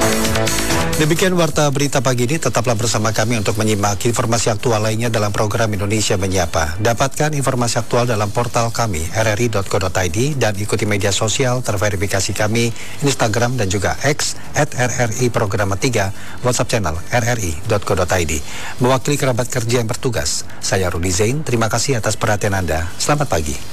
Demikian warta berita pagi ini, tetaplah bersama kami untuk menyimak informasi aktual lainnya dalam program Indonesia Menyapa. Dapatkan informasi aktual dalam portal kami rri.co.id dan ikuti media sosial terverifikasi kami Instagram dan juga X @RRI Programa 3, WhatsApp channel rri.co.id. Mewakili kerabat kerja yang bertugas, saya Rudi Zain, terima kasih atas perhatian Anda. Selamat pagi.